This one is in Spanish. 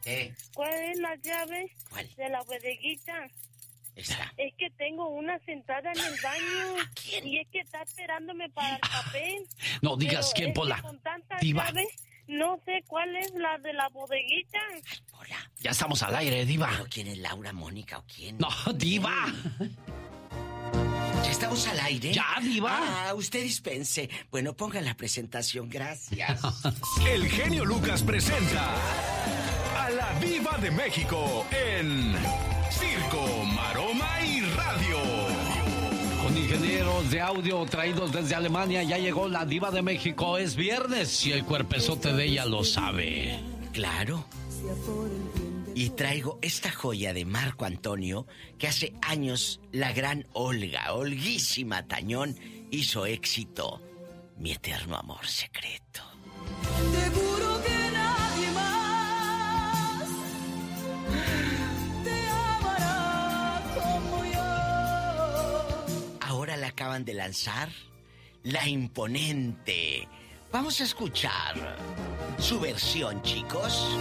¿Cuál es la llave? ¿Cuál? De la bodeguita. Esta. Es que tengo una sentada en el baño. ¿A quién? Y es que está esperándome para el papel. No digas Pero quién, es que Pola. con tantas Diva. llaves, no sé cuál es la de la bodeguita. Hola. Ya estamos al aire, Diva. ¿Pero quién es Laura, Mónica o quién? No, Diva. ¿Ya estamos al aire? Ya, Diva. Usted dispense. Bueno, ponga la presentación, gracias. El genio Lucas presenta a la Diva de México en Circo, Maroma y Radio. Con ingenieros de audio traídos desde Alemania, ya llegó la Diva de México. Es viernes y el cuerpezote de ella lo sabe. Claro. Y traigo esta joya de Marco Antonio que hace años la gran Olga, Olguísima Tañón, hizo éxito. Mi eterno amor secreto. Seguro que nadie más te amará como yo. Ahora la acaban de lanzar, La Imponente. Vamos a escuchar su versión, chicos.